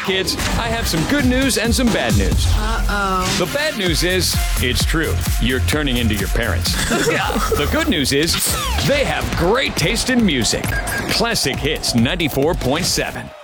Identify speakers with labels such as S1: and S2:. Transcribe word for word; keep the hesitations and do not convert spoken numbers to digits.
S1: kids, I have some good news and some bad news.
S2: Uh-oh.
S1: The bad news is, it's true. You're turning into your parents. The good news is, they have great taste in music. Classic Hits ninety-four point seven.